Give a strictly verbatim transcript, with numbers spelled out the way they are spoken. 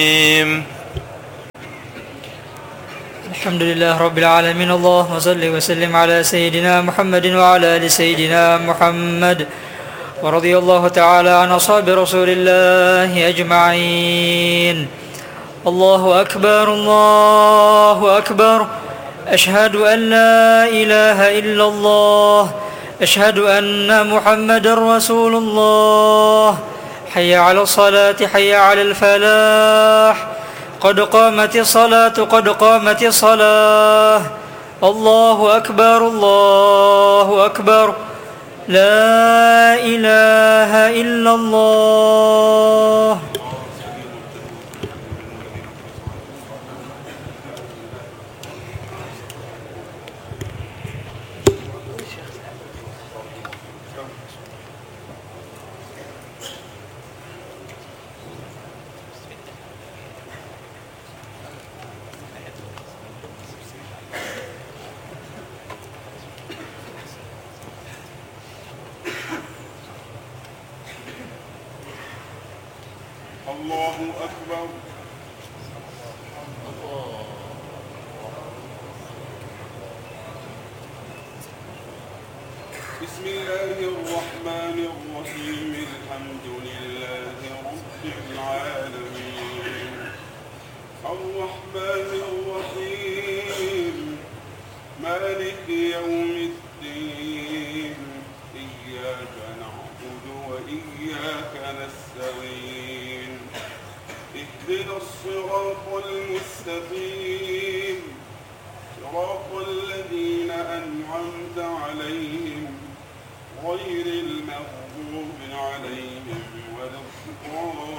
الحمد لله رب العالمين. اللهم صل وسلم على سيدنا محمد وعلى آل سيدنا محمد، ورضي الله تعالى عن أصحاب رسول الله أجمعين. الله أكبر الله أكبر، أشهد أن لا إله إلا الله، أشهد أن محمدا رسول الله. حي على الصلاة حي على الفلاح، قد قامت الصلاة قد قامت الصلاة. الله أكبر الله أكبر، لا إله إلا الله. الله أكبر. بسم الله الرحمن الرحيم. الحمد لله رب العالمين، الرحمن الرحيم، مالك يوم الدين، إياك نعبد وإياك نستعين، اهدنا الصراط المستقيم، صراط الذين أنعمت عليهم غير المغضوب عليهم ولا الضالين.